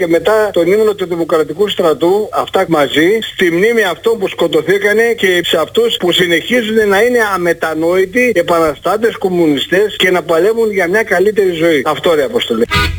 και μετά τον ύμνο του Δημοκρατικού Στρατού, αυτά μαζί, στη μνήμη αυτών που σκοτωθήκανε και σε αυτούς που συνεχίζουν να είναι αμετανόητοι επαναστάτες, κομμουνιστές και να παλεύουν για μια καλύτερη ζωή. Αυτό ρε Αποστολή.